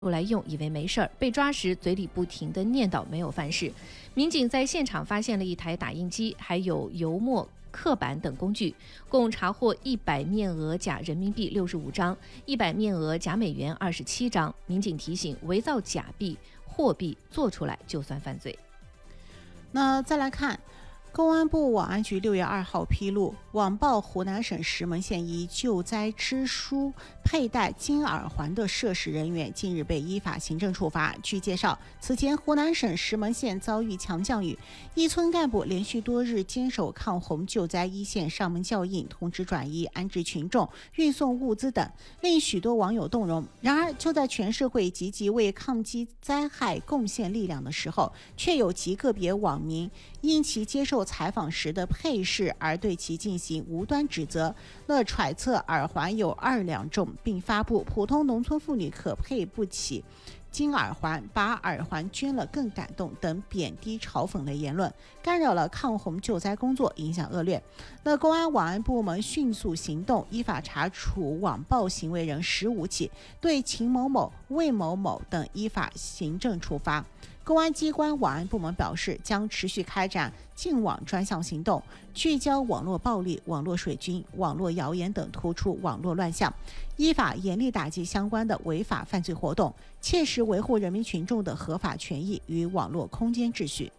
来用，以为没事儿。被抓时嘴里不停地念叨没有犯事。民警在现场发现了一台打印机，还有油墨、刻板等工具，共查获100面额假人民币65张，100面额假美元27张。民警提醒，伪造假币、货币做出来就算犯罪。 那再来看。公安部网安局6月2号披露，网曝湖南省石门县一救灾支书佩戴金耳环的涉事人员近日被依法行政处罚。据介绍，此前湖南省石门县遭遇强降雨，一村干部连续多日坚守抗洪救灾一线上门校印、通知转移、安置群众、运送物资等，令许多网友动容。然而，就在全社会积极为抗击灾害贡献力量的时候，却有极个别网民因其接受采访时的配饰而对其进行无端指责，揣测耳环有2两重，并发布普通农村妇女可配不起金耳环，把耳环捐了更感动等贬低嘲讽的言论，干扰了抗洪救灾工作，影响恶劣。公安网安部门迅速行动，依法查处网曝行为人15起，对秦某某、魏某某等依法行政处罚。公安机关网安部门表示，将持续开展净网专项行动，聚焦网络暴力、网络水军、网络谣言等突出网络乱象，依法严厉打击相关的违法犯罪活动，切实维护人民群众的合法权益与网络空间秩序。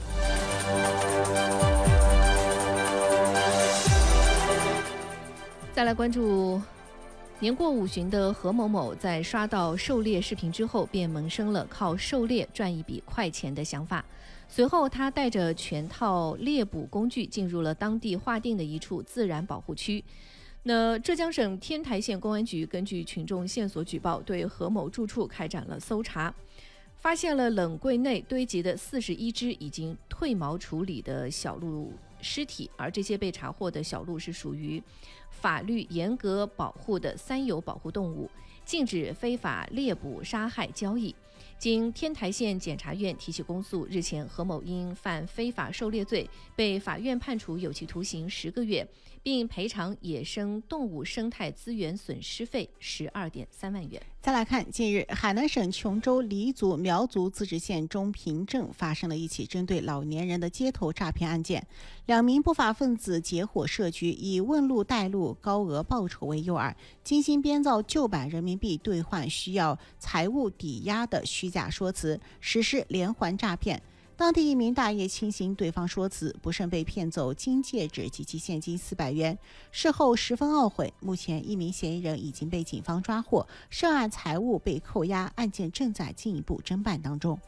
再来关注年过50旬的何某某，在刷到狩猎视频之后，便萌生了靠狩猎赚一笔快钱的想法。随后，他带着全套猎捕工具进入了当地划定的一处自然保护区。浙江省天台县公安局根据群众线索举报，对何某住处开展了搜查，发现了冷柜内堆积的41只已经褪毛处理的小鹿尸体，而这些被查获的小鹿是属于法律严格保护的三有保护动物，禁止非法猎捕、杀害、交易。经天台县检察院提起公诉，日前何某因犯非法狩猎罪，被法院判处有期徒刑10个月，并赔偿野生动物生态资源损失费12.3万元。 再来看，近日海南省琼州黎族苗族自治县中平镇发生了一起针对老年人的街头诈骗案件，2名不法分子结伙设局，以问路带路、高额报酬为诱饵，精心编造旧版人民币兑换需要财物抵押的虚假说辞，实施连环诈骗。当地一名大爷轻信对方说辞，不慎被骗走金戒指及其现金400元，事后十分懊悔。目前1名嫌疑人已经被警方抓获，涉案财物被扣押，案件正在进一步侦办当中。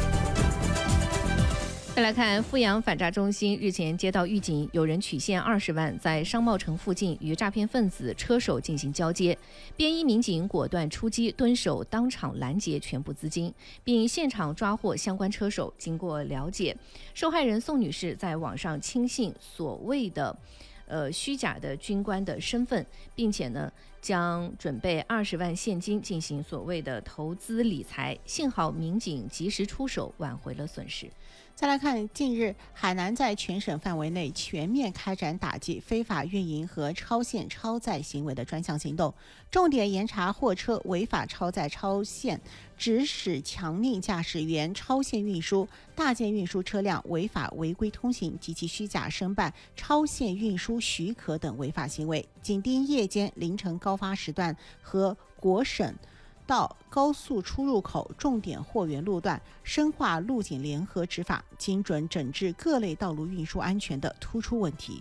再来看阜阳反诈中心日前接到预警，有人取现20万，在商贸城附近与诈骗分子车手进行交接，便衣民警果断出击，蹲守当场拦截全部资金，并现场抓获相关车手。经过了解，受害人宋女士在网上轻信所谓的虚假的军官的身份，并且呢将准备20万现金进行所谓的投资理财，幸好民警及时出手挽回了损失。 再来看，近日海南在全省范围内全面开展打击非法运营和超限超载行为的专项行动，重点严查货车违法超载超限，指使强令驾驶员超限运输、大件运输车辆违法违规通行及其虚假申办超限运输许可等违法行为，紧盯夜间、凌晨高发时段和国省到高速出入口重点货源路段，深化路警联合执法，精准整治各类道路运输安全的突出问题。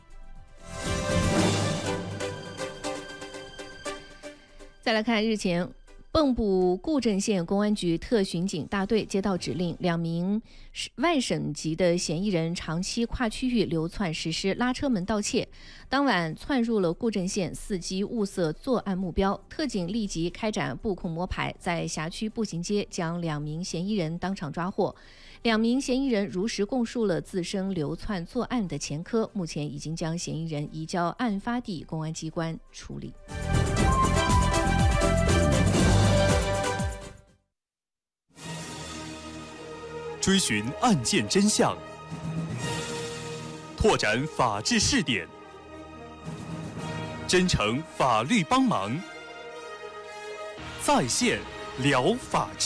再来看日前蚌埠固镇县公安局特巡警大队接到指令，2名外省籍的嫌疑人长期跨区域流窜实施拉车门盗窃，当晚窜入了固镇县，伺机物色作案目标。特警立即开展布控摸排，在辖区步行街将2名嫌疑人当场抓获。2名嫌疑人如实供述了自身流窜作案的前科，目前已经将嫌疑人移交案发地公安机关处理。 追寻案件真相，拓展法治试点，真诚法律帮忙，在线聊法治。